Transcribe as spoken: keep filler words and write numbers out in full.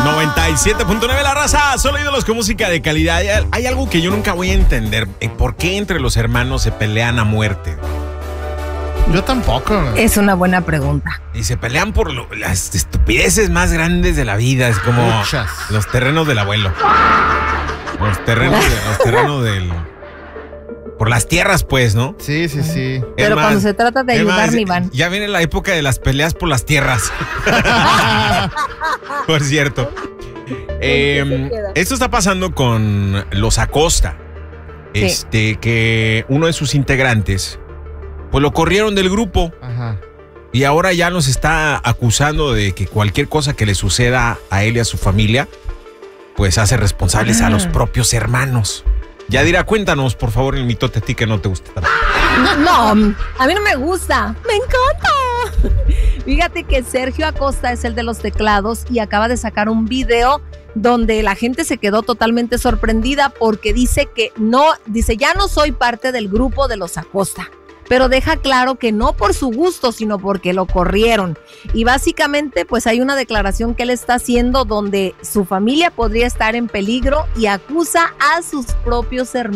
noventa y siete punto nueve La Raza, solo ídolos con música de calidad. Hay, hay algo que yo nunca voy a entender. ¿Por qué entre los hermanos se pelean a muerte? Yo tampoco. Es una buena pregunta. Y se pelean por lo- las estupideces más grandes de la vida. Es como Muchas. los terrenos del abuelo. Los terrenos, de- los terrenos del... Por las tierras, pues, ¿no? Sí, sí, sí. Es Pero más, cuando se trata de es ayudar, más, ni van. Ya viene la época de las peleas por las tierras. Por cierto. Eh, esto está pasando con los Acosta. Sí. Este, que uno de sus integrantes, pues lo corrieron del grupo. Ajá. Y ahora ya nos está acusando de que cualquier cosa que le suceda a él y a su familia, pues hace responsables a los propios hermanos. Yadira, cuéntanos, por favor, el mitote a ti que no te gusta tanto. No, a mí no me gusta. Me encanta. Fíjate que Sergio Acosta es el de los teclados y acaba de sacar un video donde la gente se quedó totalmente sorprendida porque dice que no, dice, ya no soy parte del grupo de los Acosta. Pero deja claro que no por su gusto, sino porque lo corrieron. Y básicamente, pues hay una declaración que él está haciendo donde su familia podría estar en peligro y acusa a sus propios hermanos.